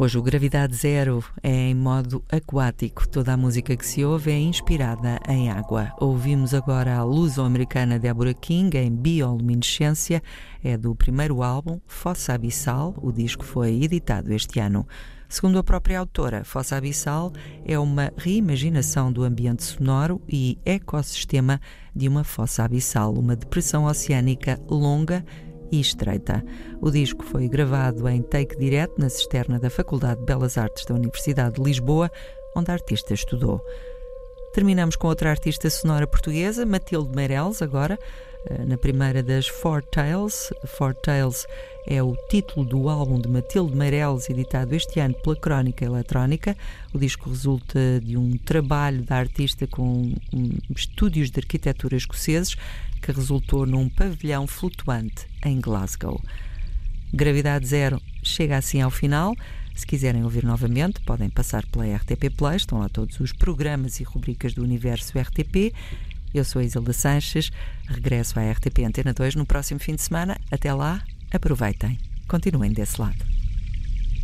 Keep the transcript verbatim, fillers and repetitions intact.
Hoje o Gravidade Zero é em modo aquático. Toda a música que se ouve é inspirada em água. Ouvimos agora a luso-americana Deborah King em Bioluminescência. É do primeiro álbum, Fossa Abissal. O disco foi editado este ano. Segundo a própria autora, Fossa Abissal é uma reimaginação do ambiente sonoro e ecossistema de uma fossa abissal, uma depressão oceânica longa e estreita. O disco foi gravado em take direto na cisterna da Faculdade de Belas Artes da Universidade de Lisboa, onde a artista estudou. Terminamos com outra artista sonora portuguesa, Matilde Meireles, agora, na primeira das Four Tales. Four Tales é o título do álbum de Matilde Meireles, editado este ano pela Crónica Eletrónica. O disco resulta de um trabalho da artista com um, estúdios de arquitetura escoceses, que resultou num pavilhão flutuante em Glasgow. Gravidade Zero chega assim ao final. Se quiserem ouvir novamente, podem passar pela R T P Play. Estão lá todos os programas e rubricas do universo R T P. Eu sou a Isilda Sanches. Regresso à R T P Antena dois no próximo fim de semana. Até lá, aproveitem. Continuem desse lado.